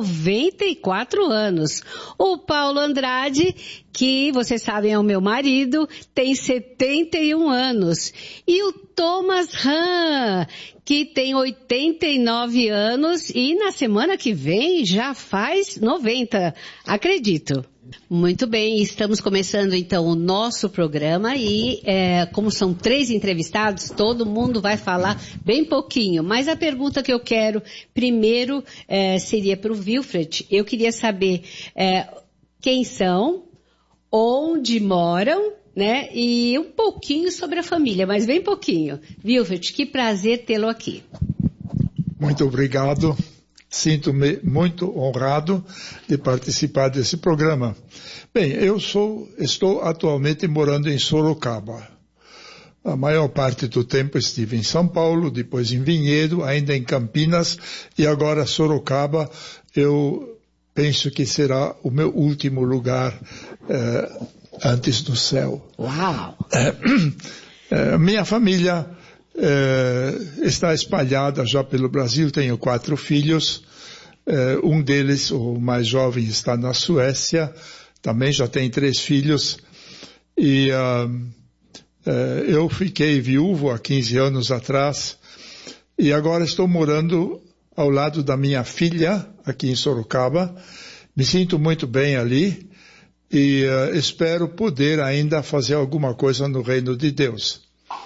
94 anos. O Paulo Andrade, que vocês sabem é o meu marido, tem 71 anos. E o Thomas Hahn, que tem 89 anos e na semana que vem já faz 90, acredito. Muito bem, estamos começando então o nosso programa e como são 3 entrevistados, todo mundo vai falar bem pouquinho, mas a pergunta que eu quero primeiro seria para o Wilfred. Eu queria saber quem são, onde moram, né, e um pouquinho sobre a família, mas bem pouquinho. Wilfred, que prazer tê-lo aqui. Muito obrigado. Sinto-me muito honrado de participar desse programa. Bem, estou atualmente morando em Sorocaba. A maior parte do tempo estive em São Paulo, depois em Vinhedo, ainda em Campinas e agora Sorocaba. Eu penso que será o meu último lugar antes do céu. Uau! Minha família está espalhada já pelo Brasil, tenho 4 filhos, um deles, o mais jovem, está na Suécia, também já tem 3 filhos, e eu fiquei viúvo há 15 anos atrás, e agora estou morando ao lado da minha filha, aqui em Sorocaba. Me sinto muito bem ali, e espero poder ainda fazer alguma coisa no reino de Deus.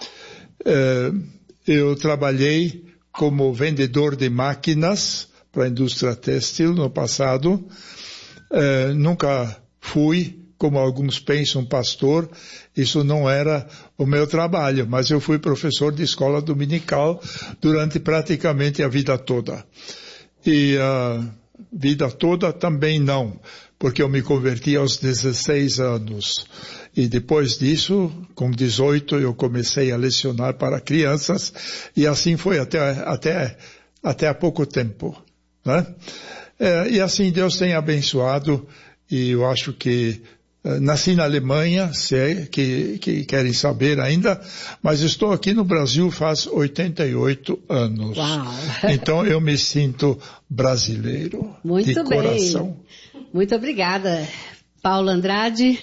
Eu trabalhei como vendedor de máquinas para a indústria têxtil no passado. Nunca fui, como alguns pensam, pastor. Isso não era o meu trabalho, mas eu fui professor de escola dominical durante praticamente a vida toda. E a vida toda também não, porque eu me converti aos 16 anos. E depois disso, com 18, eu comecei a lecionar para crianças, e assim foi até há pouco tempo, né? E assim Deus tem abençoado, e eu acho que nasci na Alemanha, se que querem saber ainda, mas estou aqui no Brasil faz 88 anos. Uau. Então eu me sinto brasileiro. Muito de bem. Coração. Muito obrigada. Paulo Andrade.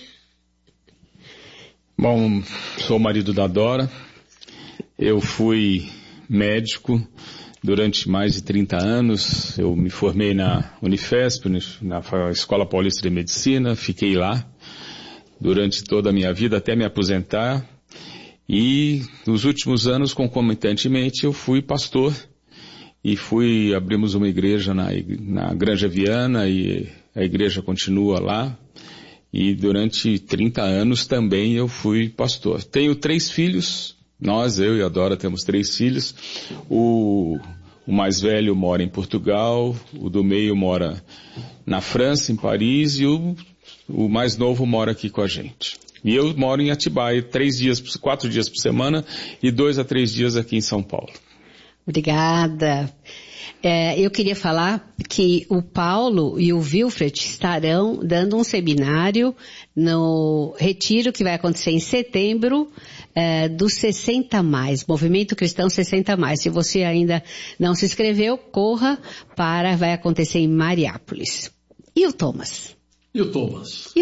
Bom, sou o marido da Dora. Eu fui médico durante mais de 30 anos. Eu me formei na Unifesp, na Escola Paulista de Medicina, fiquei lá durante toda a minha vida até me aposentar. E nos últimos anos, concomitantemente, eu fui pastor e abrimos uma igreja na Granja Viana, e a igreja continua lá. E durante 30 anos também eu fui pastor. Tenho 3 filhos, eu e a Dora temos 3 filhos. O mais velho mora em Portugal, o do meio mora na França, em Paris, e o mais novo mora aqui com a gente. E eu moro em Atibaia, 4 dias por semana e 2 a 3 dias aqui em São Paulo. Obrigada. Eu queria falar que o Paulo e o Wilfred estarão dando um seminário no retiro que vai acontecer em setembro, do 60 mais, Movimento Cristão 60 mais. Se você ainda não se inscreveu, corra vai acontecer em Mariápolis. E o Thomas? O Thomas,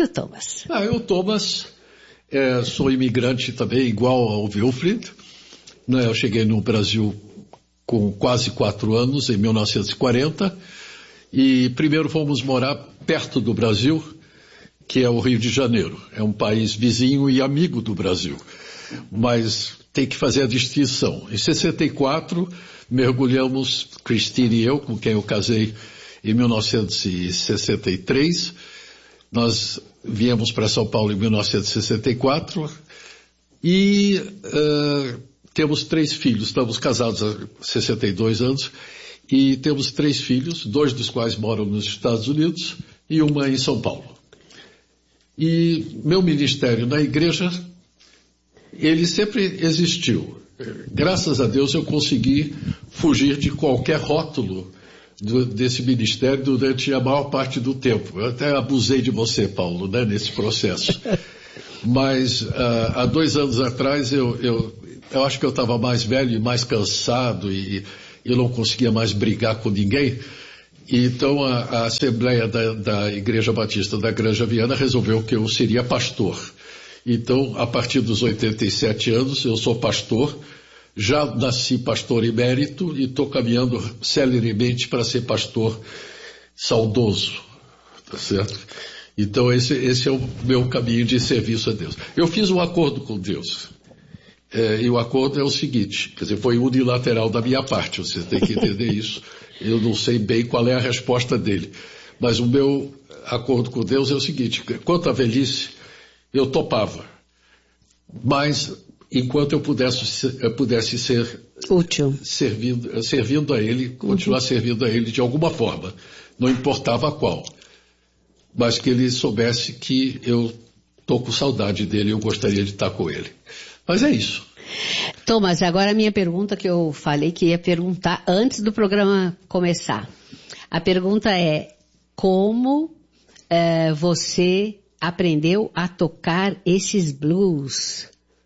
sou imigrante também, igual ao Wilfred. Eu cheguei no Brasil com quase 4 anos, em 1940, e primeiro fomos morar perto do Brasil, que é o Rio de Janeiro. É um país vizinho e amigo do Brasil, mas tem que fazer a distinção. Em 64, mergulhamos, Cristina e eu, com quem eu casei em 1963, nós viemos para São Paulo em 1964 e temos 3 filhos, estamos casados há 62 anos e temos 3 filhos, 2 dos quais moram nos Estados Unidos e uma em São Paulo. E meu ministério na igreja, ele sempre existiu. Graças a Deus eu consegui fugir de qualquer rótulo desse ministério durante a maior parte do tempo. Eu até abusei de você, Paulo, nesse processo. Mas há 2 anos atrás eu acho que eu estava mais velho e mais cansado e eu não conseguia mais brigar com ninguém. Então a Assembleia da Igreja Batista da Granja Viana resolveu que eu seria pastor. Então, a partir dos 87 anos, eu sou pastor, já nasci pastor emérito e estou caminhando celeremente para ser pastor saudoso, tá certo? Então, esse é o meu caminho de serviço a Deus. Eu fiz um acordo com Deus. E o acordo é o seguinte, quer dizer, foi unilateral da minha parte, você tem que entender isso. Eu não sei bem qual é a resposta dele. Mas o meu acordo com Deus é o seguinte, quanto à velhice, eu topava. Mas, enquanto eu pudesse ser útil, servindo a Ele, continuar servindo a Ele de alguma forma, não importava qual. Mas que Ele soubesse que eu estou com saudade dele e eu gostaria de estar com Ele. Mas é isso. Thomas, agora a minha pergunta que eu falei que ia perguntar antes do programa começar. A pergunta é, como você aprendeu a tocar esses blues?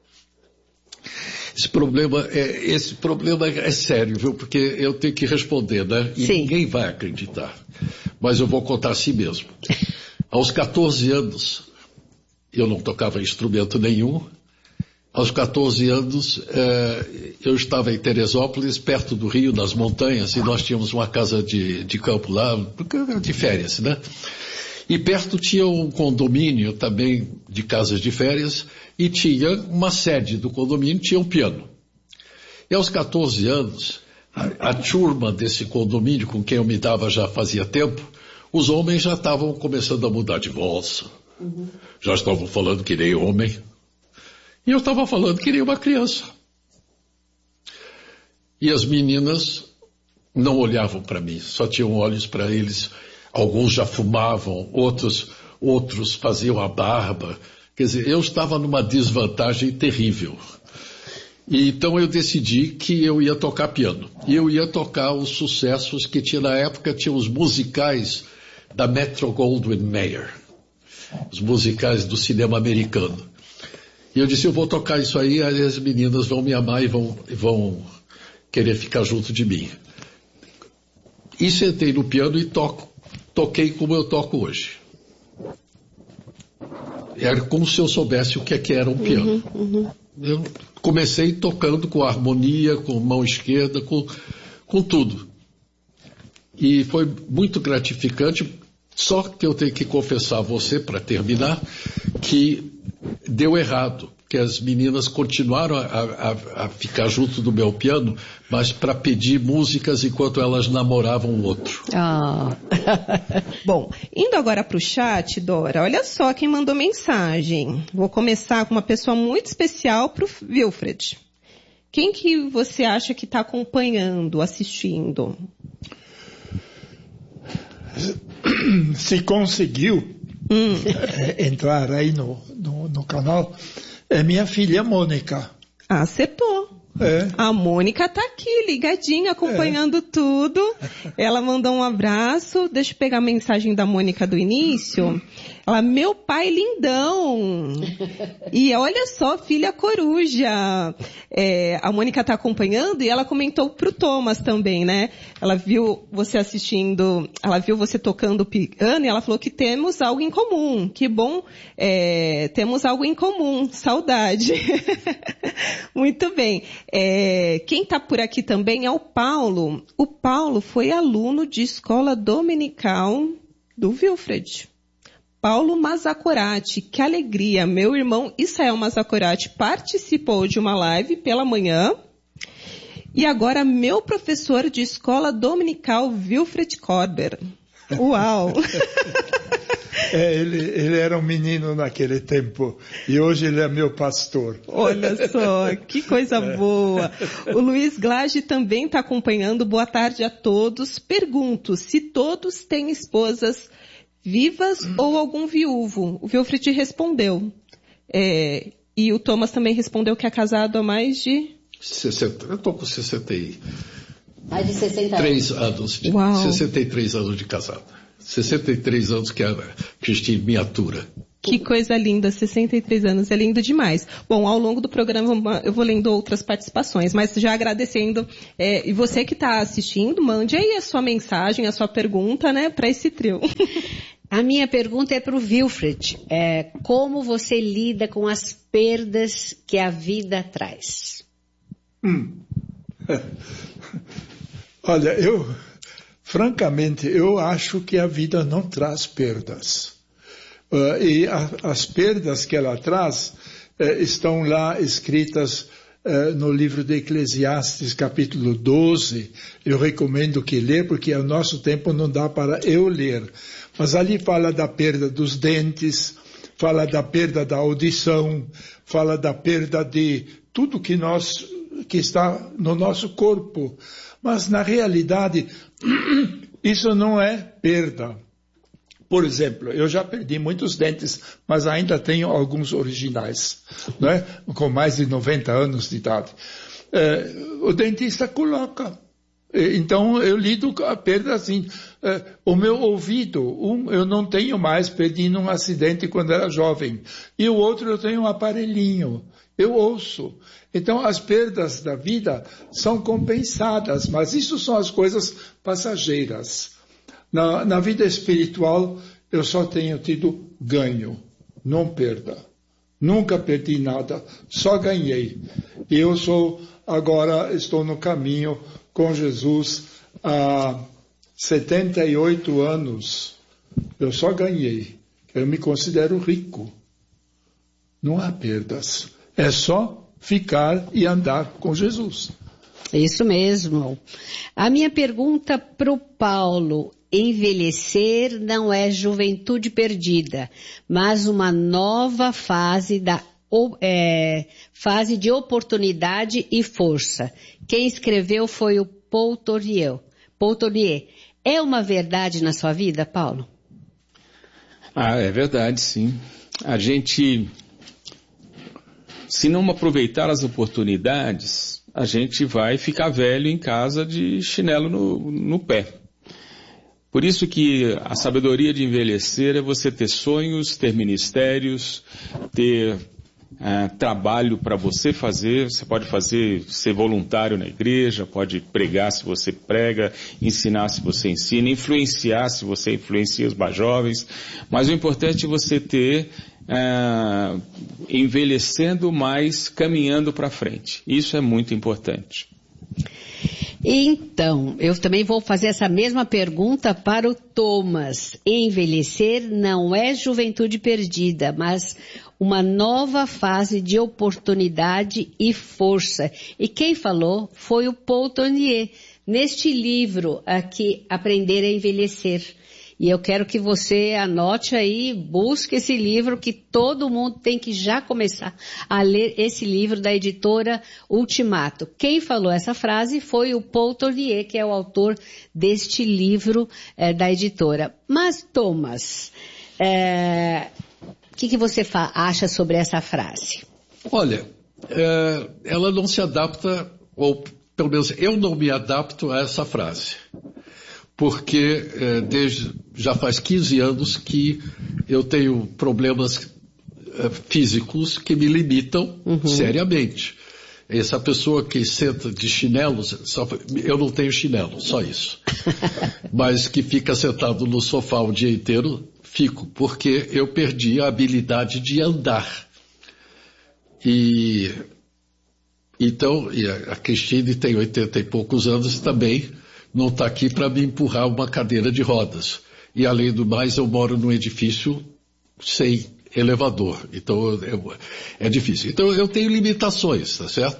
Esse problema é sério, viu? Porque eu tenho que responder, né? E Sim. Ninguém vai acreditar. Mas eu vou contar assim mesmo. Aos 14 anos, eu não tocava instrumento nenhum. Aos 14 anos, eu estava em Teresópolis, perto do Rio, nas montanhas, e nós tínhamos uma casa de campo lá, de férias, né? E perto tinha um condomínio também de casas de férias, e tinha uma sede do condomínio, tinha um piano. E aos 14 anos, a turma desse condomínio, com quem eu me dava já fazia tempo, os homens já estavam começando a mudar de voz, já estavam falando que nem homem. E eu estava falando que nem uma criança. E as meninas não olhavam para mim, só tinham olhos para eles. Alguns já fumavam, outros faziam a barba. Quer dizer, eu estava numa desvantagem terrível. E então eu decidi que eu ia tocar piano. E eu ia tocar os sucessos que tinha na época, tinha os musicais da Metro-Goldwyn-Mayer. Os musicais do cinema americano. E eu disse, eu vou tocar isso aí as meninas vão me amar e vão querer ficar junto de mim. E sentei no piano e toquei como eu toco hoje. Era como se eu soubesse o que é que era um piano. Eu comecei tocando com harmonia, com mão esquerda, com tudo. E foi muito gratificante, só que eu tenho que confessar a você, para terminar, que deu errado, que as meninas continuaram a ficar junto do meu piano, mas para pedir músicas enquanto elas namoravam o outro. Bom, indo agora para o chat, Dora, olha só quem mandou mensagem. Vou começar com uma pessoa muito especial para o Wilfred. Quem que você acha que está acompanhando, assistindo? Se conseguiu entrar aí no canal, é minha filha Mônica. Acertou. A Mônica está aqui, ligadinha, acompanhando tudo. Ela mandou um abraço. Deixa eu pegar a mensagem da Mônica do início. Ela, meu pai lindão. E olha só, filha coruja. A Mônica está acompanhando e ela comentou pro Thomas também, né? Ela viu você assistindo, ela viu você tocando piano e ela falou que temos algo em comum. Que bom, temos algo em comum. Saudade. Muito bem. Quem está por aqui também é o Paulo. O Paulo foi aluno de escola dominical do Wilfred. Paulo Mazzacorati, que alegria. Meu irmão Israel Mazzacorati participou de uma live pela manhã. E agora meu professor de escola dominical, Wilfred Korber. Uau! Ele era um menino naquele tempo e hoje ele é meu pastor. Olha só, que coisa boa. O Luiz Glage também está acompanhando. Boa tarde a todos. Pergunto se todos têm esposas vivas ou algum viúvo. O Wilfred respondeu. E o Thomas também respondeu que é casado há mais de... 60, eu estou com 60 mais de 60 anos. Uau. 63 anos de casado. 63 anos que é Cristine Miniatura. Que coisa linda, 63 anos, é lindo demais. Bom, ao longo do programa eu vou lendo outras participações, mas já agradecendo, e você que está assistindo, mande aí a sua mensagem, a sua pergunta, né, para esse trio. A minha pergunta é para o Wilfred. Como você lida com as perdas que a vida traz? Olha, francamente, eu acho que a vida não traz perdas. E as perdas que ela traz estão lá escritas no livro de Eclesiastes, capítulo 12. Eu recomendo que lê, porque ao nosso tempo não dá para eu ler. Mas ali fala da perda dos dentes, fala da perda da audição, fala da perda de tudo que está no nosso corpo. Mas na realidade, isso não é perda. Por exemplo, eu já perdi muitos dentes, mas ainda tenho alguns originais, não é? Com mais de 90 anos de idade. O dentista coloca. Então, eu lido com a perda assim. O meu ouvido, eu não tenho mais, perdi num acidente quando era jovem. E o outro eu tenho um aparelhinho. Eu ouço. Então, as perdas da vida são compensadas, mas isso são as coisas passageiras. Na vida espiritual, eu só tenho tido ganho, não perda. Nunca perdi nada, só ganhei. E eu agora estou no caminho com Jesus há 78 anos. Eu só ganhei. Eu me considero rico. Não há perdas. É só ficar e andar com Jesus. Isso mesmo. A minha pergunta para o Paulo: envelhecer não é juventude perdida, mas uma nova fase fase de oportunidade e força. Quem escreveu foi o Paul Tournier. É uma verdade na sua vida, Paulo? É verdade, sim. A gente, se não aproveitar as oportunidades, a gente vai ficar velho em casa de chinelo no pé. Por isso que a sabedoria de envelhecer é você ter sonhos, ter ministérios, ter trabalho para você fazer. Você pode ser voluntário na igreja, pode pregar se você prega, ensinar se você ensina, influenciar se você influencia os mais jovens. Mas o importante é você ter envelhecendo, mas caminhando para frente. Isso é muito importante. Então, eu também vou fazer essa mesma pergunta para o Thomas. Envelhecer não é juventude perdida, mas uma nova fase de oportunidade e força. E quem falou foi o Paul Tournier, neste livro aqui, Aprender a Envelhecer. E eu quero que você anote aí, busque esse livro, que todo mundo tem que já começar a ler esse livro da editora Ultimato. Quem falou essa frase foi o Paul Tournier, que é o autor deste livro da editora. Mas, Thomas, o que você acha sobre essa frase? Olha, ela não se adapta, ou pelo menos eu não me adapto a essa frase. Porque já faz 15 anos que eu tenho problemas físicos que me limitam seriamente. Essa pessoa que senta de chinelos, eu não tenho chinelo, só isso. Mas que fica sentado no sofá o dia inteiro, fico, porque eu perdi a habilidade de andar. Então, a Cristine tem 80 e poucos anos também, não está aqui para me empurrar uma cadeira de rodas. E, além do mais, eu moro num edifício sem elevador. Então, é difícil. Então, eu tenho limitações, tá certo?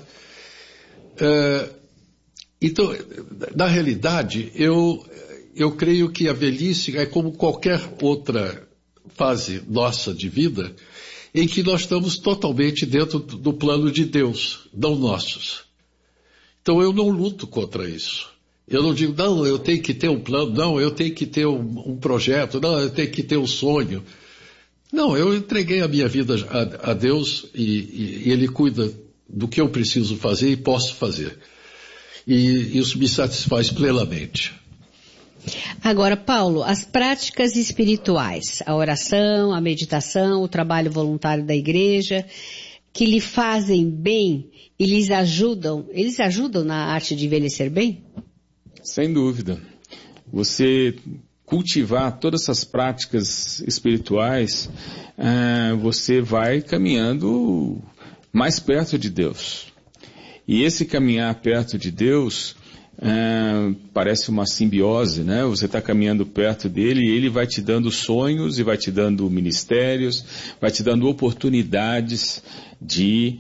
Então, na realidade, eu creio que a velhice é como qualquer outra fase nossa de vida, em que nós estamos totalmente dentro do plano de Deus, não nossos. Então, eu não luto contra isso. Eu não digo, não, eu tenho que ter um plano, não, eu tenho que ter um projeto, não, eu tenho que ter um sonho. Não, eu entreguei a minha vida a Deus e Ele cuida do que eu preciso fazer e posso fazer. E isso me satisfaz plenamente. Agora, Paulo, as práticas espirituais, a oração, a meditação, o trabalho voluntário da igreja, que lhe fazem bem e eles ajudam na arte de envelhecer bem? Sem dúvida. Você cultivar todas essas práticas espirituais, você vai caminhando mais perto de Deus. E esse caminhar perto de Deus parece uma simbiose, né? Você está caminhando perto dele e ele vai te dando sonhos e vai te dando ministérios, vai te dando oportunidades de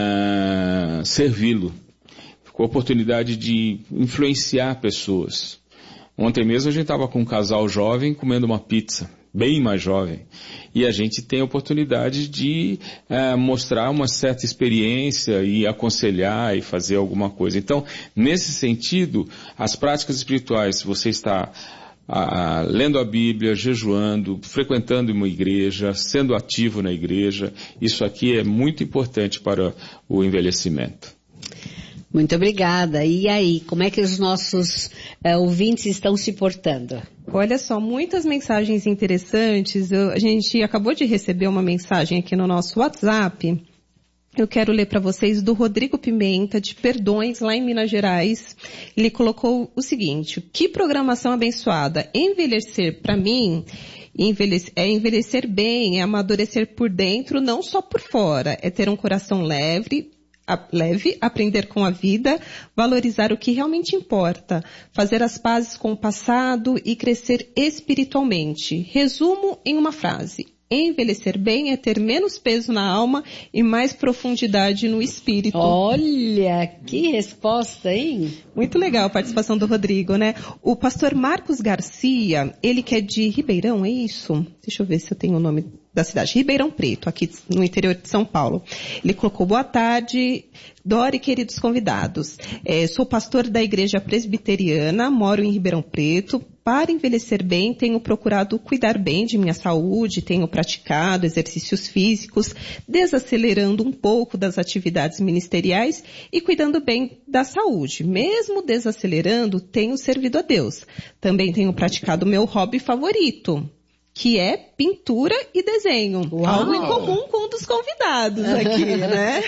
servi-lo, com a oportunidade de influenciar pessoas. Ontem mesmo a gente estava com um casal jovem comendo uma pizza, bem mais jovem, e a gente tem a oportunidade de mostrar uma certa experiência e aconselhar e fazer alguma coisa. Então, nesse sentido, as práticas espirituais, se você está lendo a Bíblia, jejuando, frequentando uma igreja, sendo ativo na igreja, isso aqui é muito importante para o envelhecimento. Muito obrigada. E aí, como é que os nossos ouvintes estão se portando? Olha só, muitas mensagens interessantes. A gente acabou de receber uma mensagem aqui no nosso WhatsApp. Eu quero ler para vocês do Rodrigo Pimenta, de Perdões, lá em Minas Gerais. Ele colocou o seguinte: que programação abençoada. Envelhecer, para mim, é envelhecer bem, é amadurecer por dentro, não só por fora. É ter um coração leve, aprender com a vida, valorizar o que realmente importa, fazer as pazes com o passado e crescer espiritualmente. Resumo em uma frase: envelhecer bem é ter menos peso na alma e mais profundidade no espírito. Olha, que resposta, hein? Muito legal a participação do Rodrigo, né? O pastor Marcos Garcia, ele que é de Ribeirão, é isso? Deixa eu ver se eu tenho o nome da cidade, Ribeirão Preto, aqui no interior de São Paulo. Ele colocou: boa tarde, Dora e queridos convidados. Sou pastor da igreja presbiteriana, moro em Ribeirão Preto. Para envelhecer bem, tenho procurado cuidar bem de minha saúde, tenho praticado exercícios físicos, desacelerando um pouco das atividades ministeriais e cuidando bem da saúde. Mesmo desacelerando, tenho servido a Deus. Também tenho praticado meu hobby favorito, que é pintura e desenho. Uau. Algo em comum com um dos convidados aqui, né?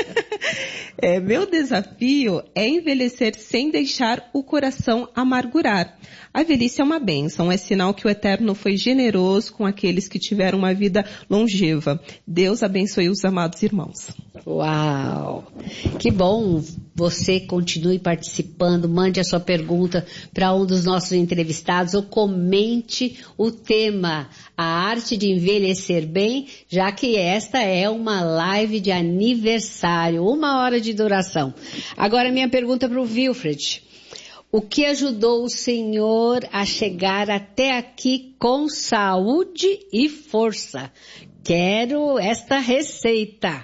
Meu desafio é envelhecer sem deixar o coração amargurar. A velhice é uma bênção, é sinal que o Eterno foi generoso com aqueles que tiveram uma vida longeva. Deus abençoe os amados irmãos. Uau! Que bom! Você continue participando, mande a sua pergunta para um dos nossos entrevistados ou comente o tema, a arte de envelhecer bem, já que esta é uma live de aniversário, 1 hora de duração. Agora minha pergunta para o Wilfred: o que ajudou o senhor a chegar até aqui com saúde e força? Quero esta receita.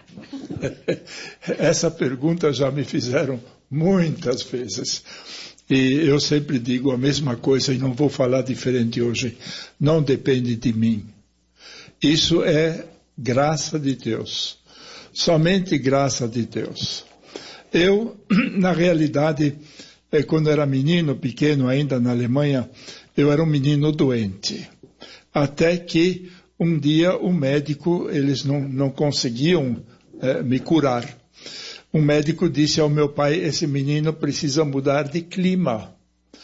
Essa pergunta já me fizeram muitas vezes. E eu sempre digo a mesma coisa e não vou falar diferente hoje. Não depende de mim. Isso é graça de Deus. Somente graça de Deus. Eu, na realidade, quando era menino, pequeno ainda na Alemanha, eu era um menino doente. Até que um dia o médico, eles não conseguiam me curar. Um médico disse ao meu pai: esse menino precisa mudar de clima.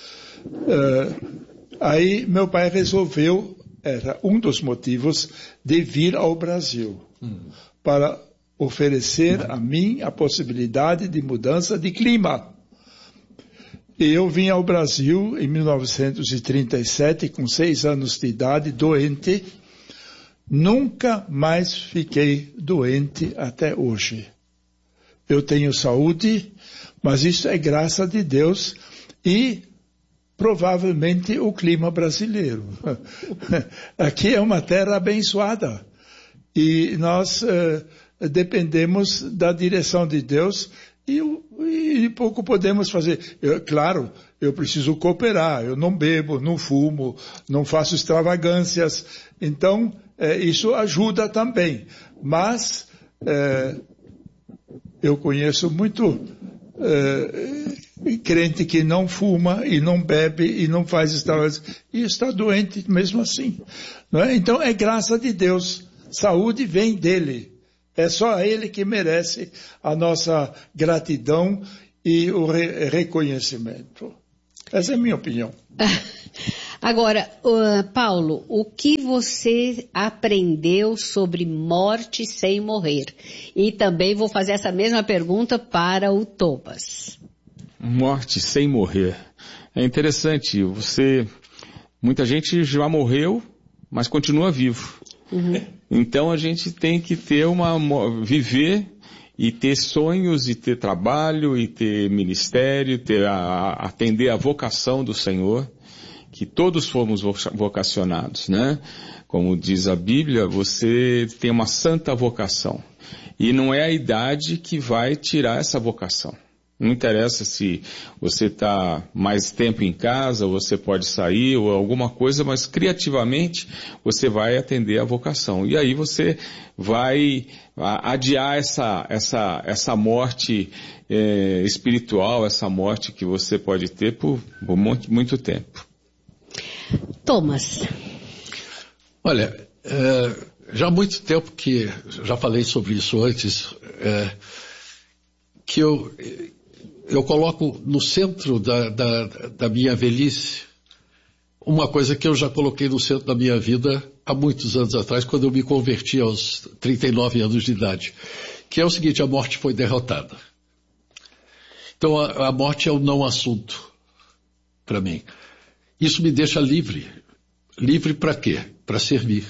Aí meu pai resolveu, era um dos motivos, de vir ao Brasil, para oferecer a mim a possibilidade de mudança de clima. E eu vim ao Brasil em 1937, com 6 anos de idade, doente. Nunca mais fiquei doente até hoje. Eu tenho saúde, mas isso é graça de Deus e provavelmente o clima brasileiro. Aqui é uma terra abençoada e nós dependemos da direção de Deus e pouco podemos fazer. Claro, eu preciso cooperar, eu não bebo, não fumo, não faço extravagâncias, então isso ajuda também. Mas eu conheço muito crente que não fuma e não bebe e não faz extravagância e está doente mesmo assim. Não é? Então é graça de Deus. Saúde vem dele. É só ele que merece a nossa gratidão e o reconhecimento. Essa é a minha opinião. Agora, Paulo, o que você aprendeu sobre morte sem morrer? E também vou fazer essa mesma pergunta para o Thomas. Morte sem morrer. É interessante, muita gente já morreu, mas continua vivo. Uhum. Então a gente tem que viver e ter sonhos, e ter trabalho, e ter ministério, atender a vocação do Senhor, que todos fomos vocacionados, né? Como diz a Bíblia, você tem uma santa vocação. E não é a idade que vai tirar essa vocação. Não interessa se você está mais tempo em casa, ou você pode sair, ou alguma coisa, mas criativamente você vai atender a vocação. E aí você vai adiar essa morte espiritual, essa morte que você pode ter por muito tempo. Thomas. Olha, já há muito tempo que, já falei sobre isso antes, que eu coloco no centro da minha velhice uma coisa que eu já coloquei no centro da minha vida há muitos anos atrás, quando eu me converti aos 39 anos de idade, que é o seguinte: a morte foi derrotada. Então a morte é um não assunto para mim. Isso me deixa livre. Livre para quê? Para servir.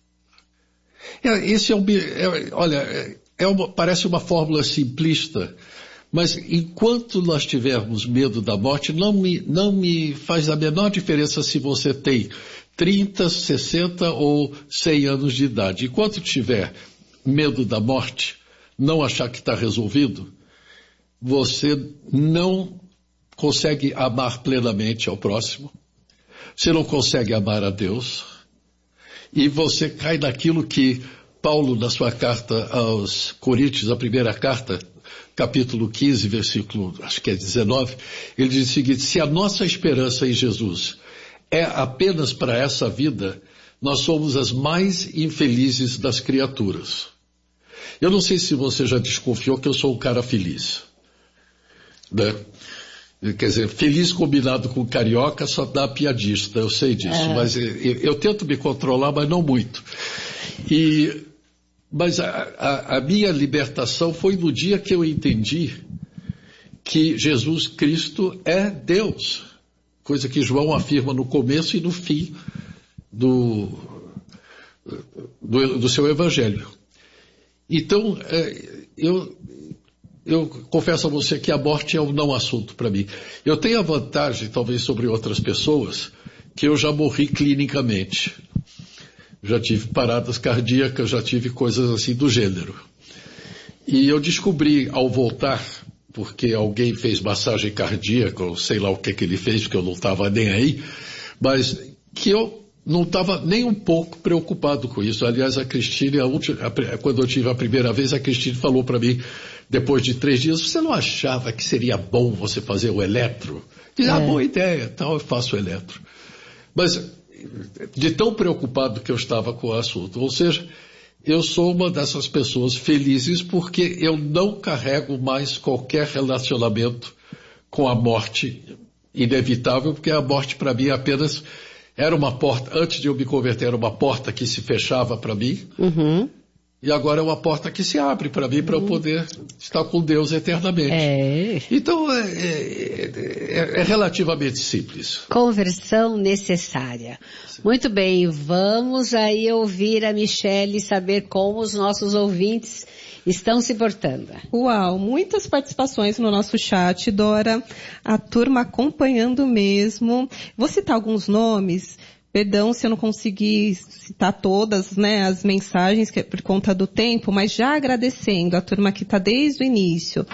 Parece uma fórmula simplista, mas enquanto nós tivermos medo da morte, não me faz a menor diferença se você tem 30, 60 ou 100 anos de idade. Enquanto tiver medo da morte, não achar que está resolvido, você não consegue amar plenamente ao próximo, você não consegue amar a Deus, e você cai naquilo que Paulo, na sua carta aos Coríntios, a primeira carta, capítulo 15, versículo, acho que é 19, ele diz o seguinte: se a nossa esperança em Jesus é apenas para essa vida, nós somos as mais infelizes das criaturas. Eu não sei se você já desconfiou que eu sou um cara feliz, né? Quer dizer, feliz combinado com carioca só dá piadista, eu sei disso, mas eu tento me controlar, mas não muito. Mas a minha libertação foi no dia que eu entendi que Jesus Cristo é Deus, coisa que João afirma no começo e no fim do seu evangelho. Então, eu confesso a você que a morte é um não assunto para mim. Eu tenho a vantagem, talvez sobre outras pessoas, que eu já morri clinicamente. Já tive paradas cardíacas, já tive coisas assim do gênero. E eu descobri ao voltar, porque alguém fez massagem cardíaca, ou sei lá o que ele fez, porque eu não estava nem aí, mas que eu não estava nem um pouco preocupado com isso. Aliás, a Cristine, quando eu tive a primeira vez, a Cristine falou para mim, depois de 3 dias, você não achava que seria bom você fazer o eletro? Diz, boa ideia, então eu faço o eletro. Mas de tão preocupado que eu estava com o assunto. Ou seja, eu sou uma dessas pessoas felizes porque eu não carrego mais qualquer relacionamento com a morte inevitável, porque a morte para mim apenas era uma porta, antes de eu me converter, era uma porta que se fechava para mim, e agora é uma porta que se abre para mim, para eu poder estar com Deus eternamente. Então, é relativamente simples. Conversão necessária. Muito bem, vamos aí ouvir a Michele e saber como os nossos ouvintes estão se portando. Uau, muitas participações no nosso chat, Dora. A turma acompanhando mesmo. Vou citar alguns nomes. Perdão se eu não consegui citar todas, né, as mensagens por conta do tempo, mas já agradecendo a turma que está desde o início.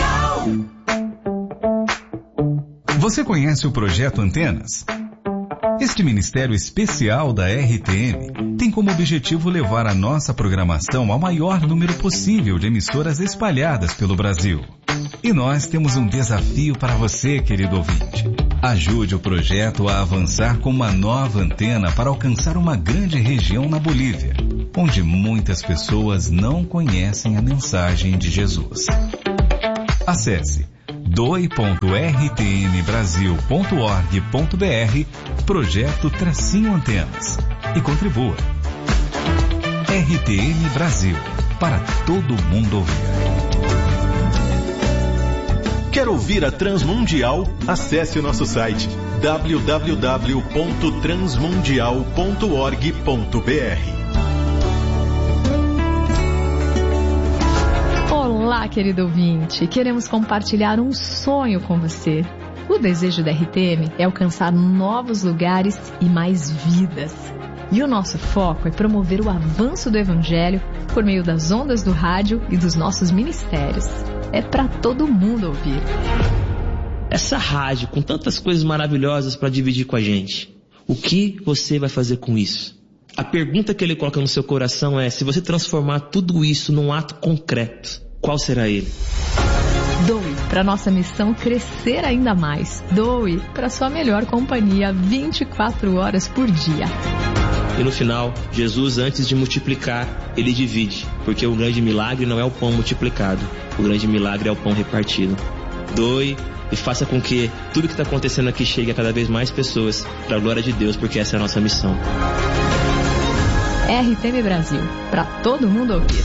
Você conhece o Projeto Antenas? Este ministério especial da RTM tem como objetivo levar a nossa programação ao maior número possível de emissoras espalhadas pelo Brasil. E nós temos um desafio para você, querido ouvinte. Ajude o projeto a avançar com uma nova antena para alcançar uma grande região na Bolívia, onde muitas pessoas não conhecem a mensagem de Jesus. Acesse doi.rtmbrasil.org.br Projeto-Antenas e contribua. RTM Brasil, para todo mundo ouvir. Quer ouvir a Transmundial? Acesse o nosso site www.transmundial.org.br. Olá, querido ouvinte. Queremos compartilhar um sonho com você. O desejo da RTM é alcançar novos lugares e mais vidas. E o nosso foco é promover o avanço do Evangelho por meio das ondas do rádio e dos nossos ministérios. É para todo mundo ouvir. Essa rádio com tantas coisas maravilhosas para dividir com a gente. O que você vai fazer com isso? A pergunta que ele coloca no seu coração é: se você transformar tudo isso num ato concreto, qual será ele? Doe para nossa missão crescer ainda mais. Doe para sua melhor companhia 24 horas por dia. E no final, Jesus, antes de multiplicar, ele divide, porque o grande milagre não é o pão multiplicado, o grande milagre é o pão repartido. Doe e faça com que tudo que está acontecendo aqui chegue a cada vez mais pessoas, para a glória de Deus, porque essa é a nossa missão. RTM Brasil, para todo mundo ouvir.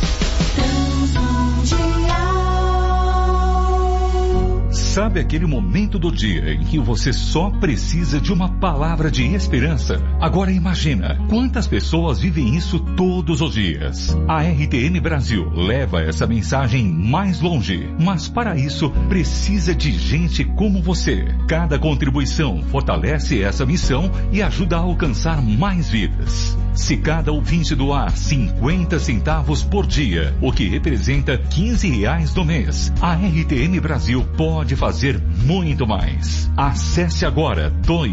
Sabe aquele momento do dia em que você só precisa de uma palavra de esperança? Agora imagina, quantas pessoas vivem isso todos os dias? A RTM Brasil leva essa mensagem mais longe, mas para isso precisa de gente como você. Cada contribuição fortalece essa missão e ajuda a alcançar mais vidas. Se cada ouvinte doar 50 centavos por dia, o que representa R$15 no mês, a RTM Brasil pode fazer muito mais. Acesse agora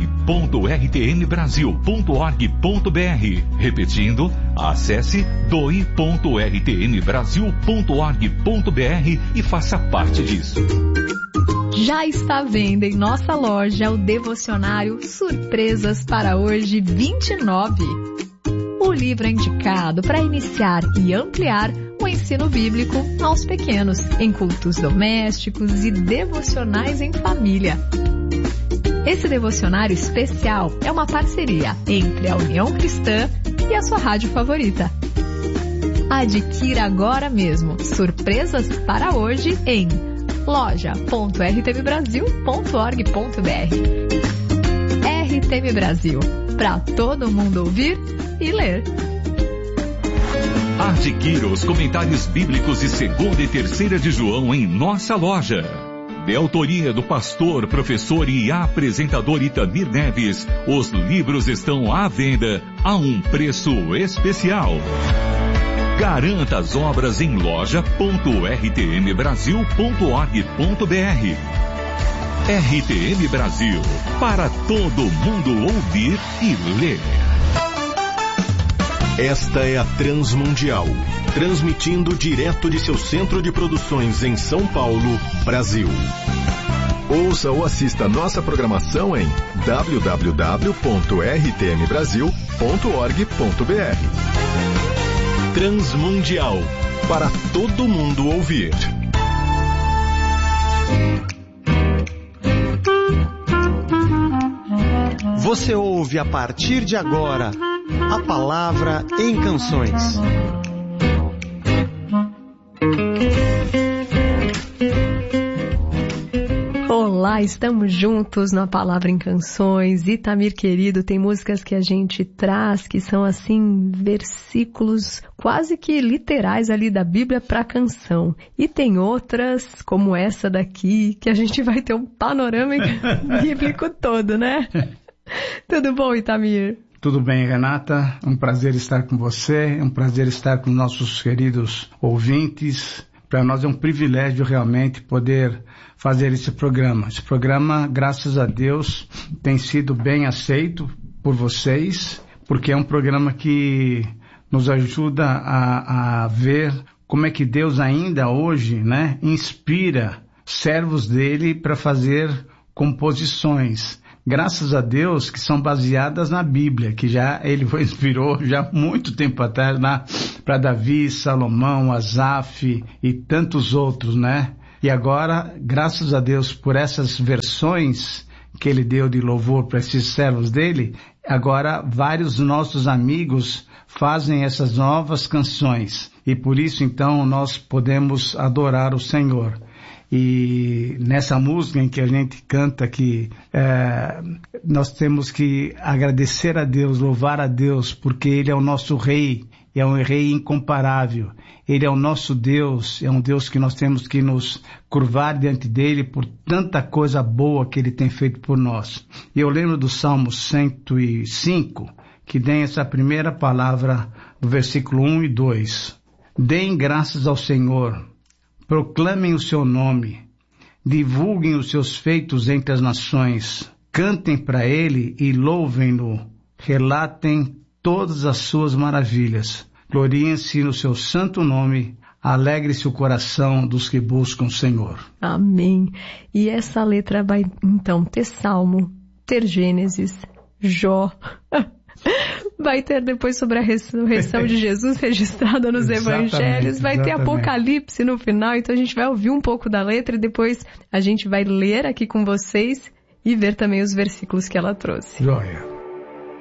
doi.rtmbrasil.org.br. Repetindo, acesse doi.rtmbrasil.org.br e faça parte disso. Já está à venda em nossa loja o devocionário Surpresas para Hoje 29. O livro é indicado para iniciar e ampliar o ensino bíblico aos pequenos, em cultos domésticos e devocionais em família. Esse devocionário especial é uma parceria entre a União Cristã e a sua rádio favorita. Adquira agora mesmo Surpresas para Hoje em loja.rtmbrasil.org.br. RTM Brasil, para todo mundo ouvir e ler. Adquira os comentários bíblicos de 2ª e 3ª de João em nossa loja. De autoria do pastor, professor e apresentador Itamir Neves, os livros estão à venda a um preço especial. Garanta as obras em loja.rtmbrasil.org.br. RTM Brasil, para todo mundo ouvir e ler. Esta é a Transmundial, transmitindo direto de seu centro de produções em São Paulo, Brasil. Ouça ou assista nossa programação em www.rtmbrasil.org.br. Transmundial, para todo mundo ouvir. Você ouve a partir de agora a Palavra em Canções. Olá, estamos juntos na Palavra em Canções. Itamir querido, tem músicas que a gente traz que são assim, versículos quase que literais ali da Bíblia para canção. E tem outras, como essa daqui, que a gente vai ter um panorama bíblico todo, né? Tudo bom, Itamir? Tudo bem, Renata? É um prazer estar com você, é um prazer estar com nossos queridos ouvintes. Para nós é um privilégio realmente poder fazer esse programa. Esse programa, graças a Deus, tem sido bem aceito por vocês, porque é um programa que nos ajuda a ver como é que Deus ainda hoje, né, inspira servos dele para fazer composições. Graças a Deus que são baseadas na Bíblia, que já ele inspirou já muito tempo atrás para Davi, Salomão, Asaf e tantos outros, né? E agora, graças a Deus por essas versões que ele deu de louvor para esses servos dele, agora vários nossos amigos fazem essas novas canções. E por isso, então, nós podemos adorar o Senhor. E nessa música em que a gente canta que nós temos que agradecer a Deus, louvar a Deus, porque Ele é o nosso Rei, é um Rei incomparável. Ele é o nosso Deus, é um Deus que nós temos que nos curvar diante dEle por tanta coisa boa que Ele tem feito por nós. E eu lembro do Salmo 105, que tem essa primeira palavra do versículo 1 e 2. Deem graças ao Senhor, proclamem o seu nome, divulguem os seus feitos entre as nações, cantem para Ele e louvem-no, relatem todas as suas maravilhas, gloriem-se no seu santo nome, alegre-se o coração dos que buscam o Senhor. Amém. E essa letra vai então ter Salmo, ter Gênesis, Jó... Vai ter depois sobre a ressurreição de Jesus registrada nos evangelhos, vai ter Apocalipse no final, então a gente vai ouvir um pouco da letra e depois a gente vai ler aqui com vocês e ver também os versículos que ela trouxe. Joia.